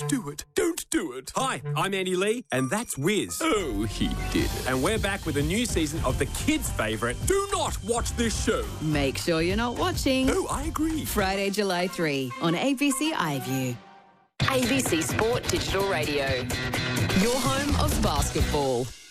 do it. Don't do it. Hi, I'm Andy Lee, and that's Wiz. Oh, he did it. And we're back with a new season of the kids' favourite, Do Not Watch This Show. Make sure you're not watching. Oh, I agree. Friday, July 3 on ABC iView. ABC Sport Digital Radio. Your home of basketball.